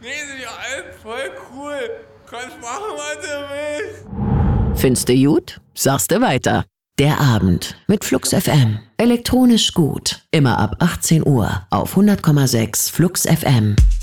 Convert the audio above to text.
Nee, sind ja alle voll cool. Kannst machen, was du willst. Findest du gut? Sagst du weiter. Der Abend mit Flux FM. Elektronisch gut. Immer ab 18 Uhr auf 100,6 Flux FM.